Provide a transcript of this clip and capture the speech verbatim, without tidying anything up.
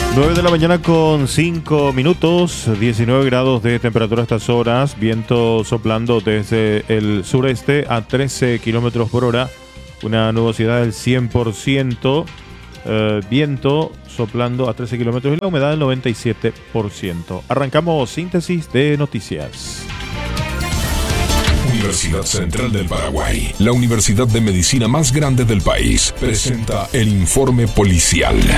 nueve de la mañana con cinco minutos, diecinueve grados de temperatura a estas horas, viento soplando desde el sureste a trece kilómetros por hora, una nubosidad del cien por ciento, eh, viento soplando a trece kilómetros y la humedad del noventa y siete por ciento. Arrancamos síntesis de noticias. Universidad Central del Paraguay, la universidad de medicina más grande del país, presenta el informe policial.